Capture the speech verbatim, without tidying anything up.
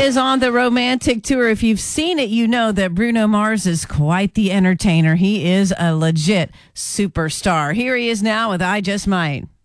is on the romantic tour. If you've seen it, you know that Bruno Mars is quite the entertainer. He is a legit superstar. Here he is now with I Just Might.